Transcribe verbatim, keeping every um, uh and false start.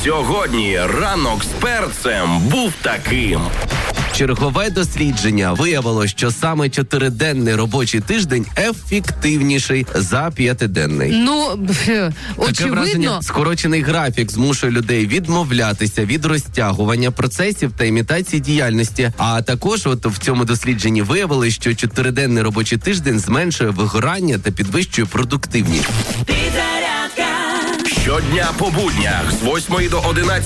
Сьогодні ранок з перцем був таким. Чергове дослідження виявило, що саме чотириденний робочий тиждень ефективніший за п'ятиденний. Ну, Таке очевидно. враження, скорочений графік змушує людей відмовлятися від розтягування процесів та імітації діяльності. А також от в цьому дослідженні виявили, що чотириденний робочий тиждень зменшує вигорання та підвищує продуктивність. Щодня по буднях з восьмої до одинадцятої